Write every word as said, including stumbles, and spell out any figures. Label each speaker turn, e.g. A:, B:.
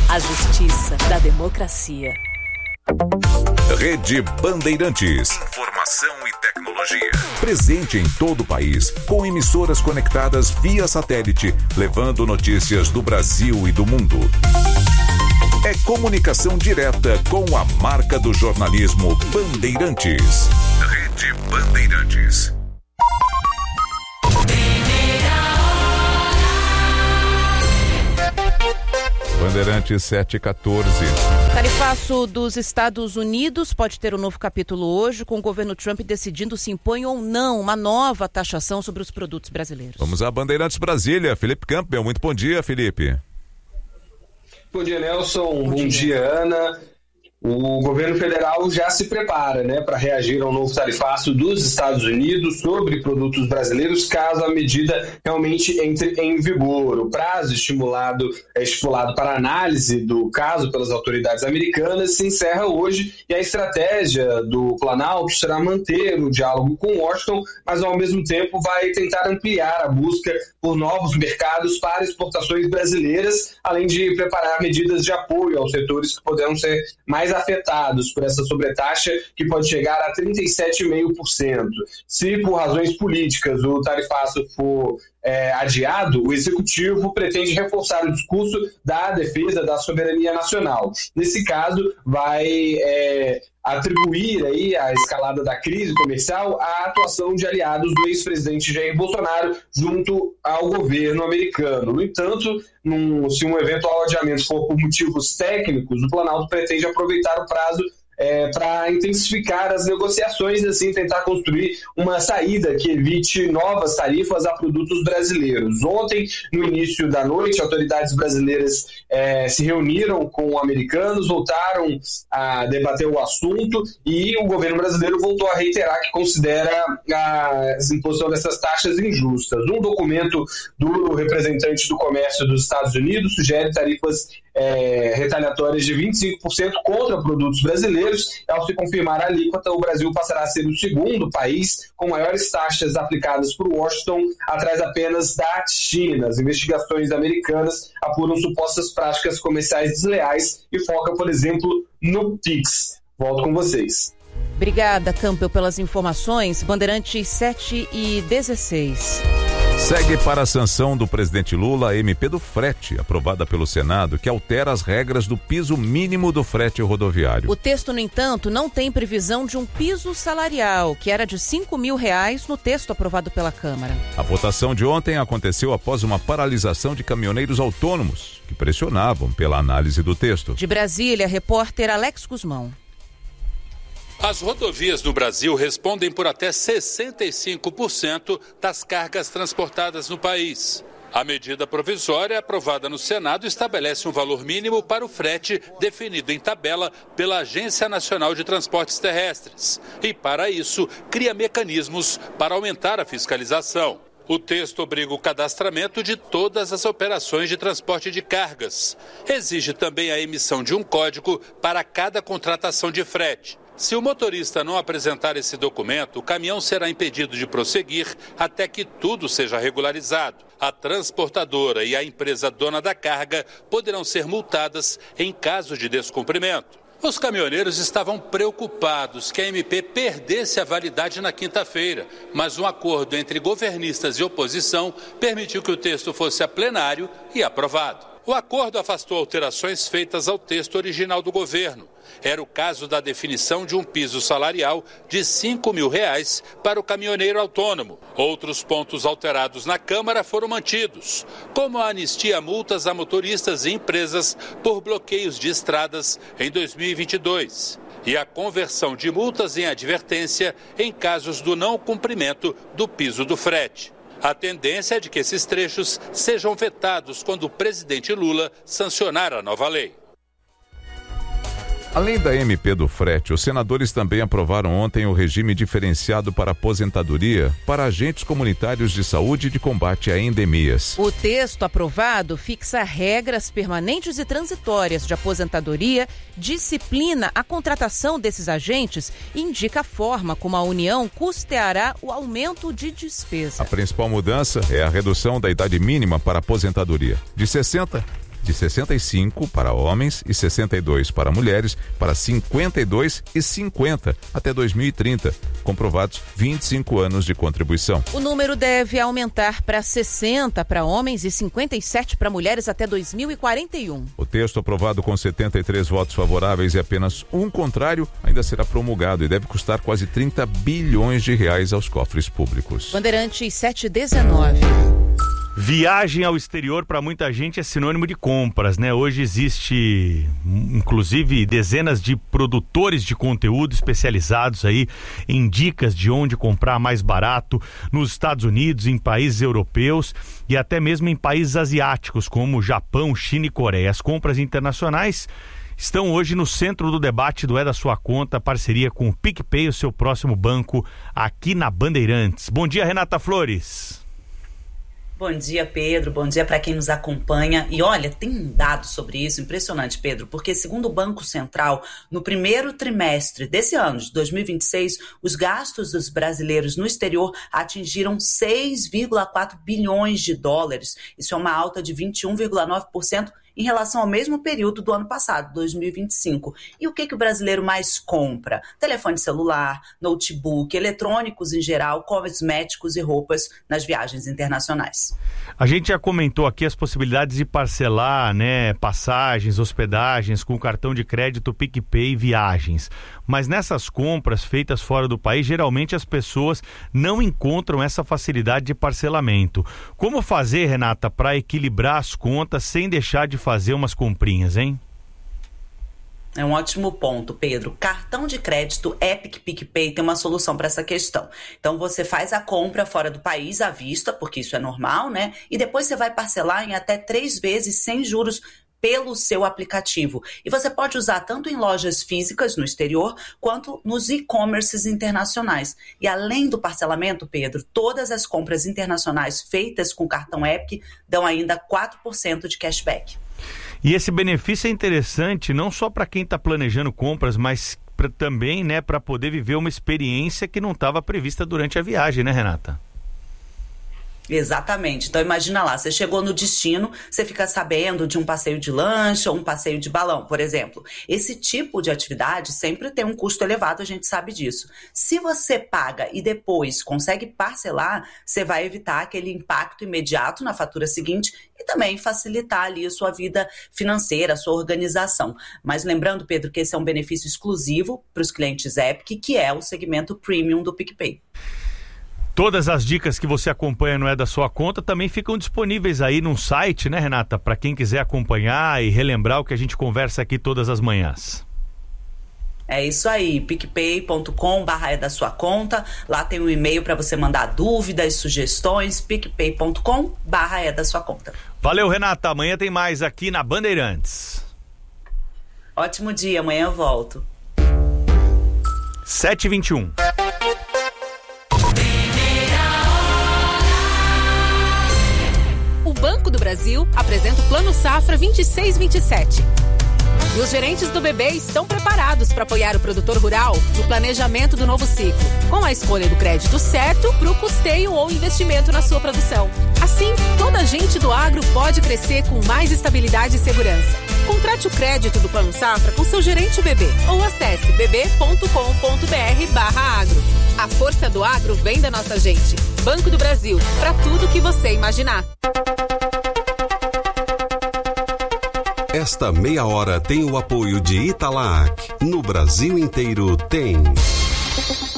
A: A justiça da democracia.
B: Rede Bandeirantes. Informação e tecnologia. Presente em todo o país, com emissoras conectadas via satélite, levando notícias do Brasil e do mundo. É comunicação direta com a marca do jornalismo Bandeirantes. Rede Bandeirantes. Bandeirantes sete e quatorze.
C: Tarifaço dos Estados Unidos pode ter um novo capítulo hoje, com o governo Trump decidindo se impõe ou não uma nova taxação sobre os produtos brasileiros.
B: Vamos a Bandeirantes Brasília. Felipe Campbell, muito bom dia, Felipe.
D: Bom dia, Nelson. Bom, bom dia. dia, Ana. O governo federal já se prepara, né, para reagir ao novo tarifaço dos Estados Unidos sobre produtos brasileiros, caso a medida realmente entre em vigor. O prazo estimulado, é estipulado para análise do caso pelas autoridades americanas se encerra hoje, e a estratégia do Planalto será manter o diálogo com Washington, mas ao mesmo tempo vai tentar ampliar a busca por novos mercados para exportações brasileiras, além de preparar medidas de apoio aos setores que poderão ser mais afetados por essa sobretaxa, que pode chegar a trinta e sete vírgula cinco por cento. Se por razões políticas o tarifaço for é, adiado, o executivo pretende reforçar o discurso da defesa da soberania nacional. Nesse caso, vai é, atribuir aí a escalada da crise comercial à atuação de aliados do ex-presidente Jair Bolsonaro junto ao governo americano. No entanto, num, se um eventual adiamento for por motivos técnicos, o Planalto pretende aproveitar o prazo É, para intensificar as negociações e assim tentar construir uma saída que evite novas tarifas a produtos brasileiros. Ontem, no início da noite, autoridades brasileiras é, se reuniram com americanos, voltaram a debater o assunto, e o governo brasileiro voltou a reiterar que considera a imposição dessas taxas injustas. Um documento do representante do comércio dos Estados Unidos sugere tarifas É, retaliatórias de vinte e cinco por cento contra produtos brasileiros. Ao se confirmar a alíquota, o Brasil passará a ser o segundo país com maiores taxas aplicadas por Washington, atrás apenas da China. As investigações americanas apuram supostas práticas comerciais desleais e foca, por exemplo, no Pix. Volto com vocês.
C: Obrigada, Campbell, pelas informações. Bandeirantes sete e dezesseis.
B: Segue para a sanção do presidente Lula a M P do frete, aprovada pelo Senado, que altera as regras do piso mínimo do frete rodoviário.
C: O texto, no entanto, não tem previsão de um piso salarial, que era de cinco mil reais no texto aprovado pela Câmara.
B: A votação de ontem aconteceu após uma paralisação de caminhoneiros autônomos, que pressionavam pela análise do texto.
C: De Brasília, repórter Alex Guzmão.
E: As rodovias do Brasil respondem por até sessenta e cinco por cento das cargas transportadas no país. A medida provisória aprovada no Senado estabelece um valor mínimo para o frete definido em tabela pela Agência Nacional de Transportes Terrestres e, para isso, cria mecanismos para aumentar a fiscalização. O texto obriga o cadastramento de todas as operações de transporte de cargas. Exige também a emissão de um código para cada contratação de frete. Se o motorista não apresentar esse documento, o caminhão será impedido de prosseguir até que tudo seja regularizado. A transportadora e a empresa dona da carga poderão ser multadas em caso de descumprimento. Os caminhoneiros estavam preocupados que a M P perdesse a validade na quinta-feira, mas um acordo entre governistas e oposição permitiu que o texto fosse a plenário e aprovado. O acordo afastou alterações feitas ao texto original do governo. Era o caso da definição de um piso salarial de cinco mil reais para o caminhoneiro autônomo. Outros pontos alterados na Câmara foram mantidos, como a anistia a multas a motoristas e empresas por bloqueios de estradas em dois mil e vinte e dois. E a conversão de multas em advertência em casos do não cumprimento do piso do frete. A tendência é de que esses trechos sejam vetados quando o presidente Lula sancionar a nova lei.
B: Além da M P do frete, os senadores também aprovaram ontem o regime diferenciado para aposentadoria para agentes comunitários de saúde e de combate a endemias.
C: O texto aprovado fixa regras permanentes e transitórias de aposentadoria, disciplina a contratação desses agentes e indica a forma como a União custeará o aumento de despesa.
B: A principal mudança é a redução da idade mínima para aposentadoria, de sessenta de sessenta e cinco para homens e sessenta e dois para mulheres, para cinquenta e dois e cinquenta até dois mil e trinta, comprovados vinte e cinco anos de contribuição.
C: O número deve aumentar para sessenta para homens e cinquenta e sete para mulheres até dois mil e quarenta e um.
B: O texto, aprovado com setenta e três votos favoráveis e apenas um contrário, ainda será promulgado e deve custar quase trinta bilhões de reais aos cofres públicos.
C: Bandeirantes sete dezenove.
F: Viagem ao exterior para muita gente é sinônimo de compras, né? Hoje existe, inclusive, dezenas de produtores de conteúdo especializados aí em dicas de onde comprar mais barato nos Estados Unidos, em países europeus e até mesmo em países asiáticos como Japão, China e Coreia. As compras internacionais estão hoje no centro do debate do É da Sua Conta, parceria com o PicPay, o seu próximo banco aqui na Bandeirantes. Bom dia, Renata Flores.
G: Bom dia, Pedro. Bom dia para quem nos acompanha. E olha, tem um dado sobre isso impressionante, Pedro, porque segundo o Banco Central, no primeiro trimestre desse ano, de dois mil e vinte e seis, os gastos dos brasileiros no exterior atingiram seis vírgula quatro bilhões de dólares. Isso é uma alta de vinte e um vírgula nove por cento em relação ao mesmo período do ano passado, dois mil e vinte e cinco. E o que, que o brasileiro mais compra? Telefone celular, notebook, eletrônicos em geral, cosméticos e roupas nas viagens internacionais.
F: A gente já comentou aqui as possibilidades de parcelar, né, passagens, hospedagens com cartão de crédito PicPay e viagens. Mas nessas compras feitas fora do país, geralmente as pessoas não encontram essa facilidade de parcelamento. Como fazer, Renata, para equilibrar as contas sem deixar de fazer umas comprinhas, hein?
G: É um ótimo ponto, Pedro. Cartão de crédito Epic PicPay tem uma solução para essa questão. Então você faz a compra fora do país à vista, porque isso é normal, né? E depois você vai parcelar em até três vezes sem juros pelo seu aplicativo. E você pode usar tanto em lojas físicas no exterior, quanto nos e-commerces internacionais. E além do parcelamento, Pedro, todas as compras internacionais feitas com cartão Epic dão ainda quatro por cento de cashback.
F: E esse benefício é interessante não só para quem está planejando compras, mas pra, também, né, para poder viver uma experiência que não estava prevista durante a viagem, né, Renata?
G: Exatamente. Então imagina lá, você chegou no destino, você fica sabendo de um passeio de lancha ou um passeio de balão, por exemplo. Esse tipo de atividade sempre tem um custo elevado, a gente sabe disso. Se você paga e depois consegue parcelar, você vai evitar aquele impacto imediato na fatura seguinte e também facilitar ali a sua vida financeira, a sua organização. Mas lembrando, Pedro, que esse é um benefício exclusivo para os clientes Epic, que é o segmento premium do PicPay.
F: Todas as dicas que você acompanha no É da Sua Conta também ficam disponíveis aí no site, né, Renata? Para quem quiser acompanhar e relembrar o que a gente conversa aqui todas as manhãs.
G: É isso aí, picpay ponto com barra é da sua conta. Lá tem um e-mail para você mandar dúvidas, sugestões, picpay ponto com barra é da sua conta.
F: Valeu, Renata. Amanhã tem mais aqui na Bandeirantes.
G: Ótimo dia, amanhã eu volto.
F: sete e vinte e um.
A: O Banco do Brasil apresenta o Plano Safra vinte e seis vinte e sete. E os gerentes do B B estão preparados para apoiar o produtor rural no planejamento do novo ciclo, com a escolha do crédito certo para o custeio ou investimento na sua produção. Assim, toda a gente do agro pode crescer com mais estabilidade e segurança. Contrate o crédito do Plano Safra com seu gerente B B ou acesse bb ponto com ponto br barra agro. A força do agro vem da nossa gente. Banco do Brasil, para tudo que você imaginar.
H: Esta meia hora tem o apoio de Italac. No Brasil inteiro tem.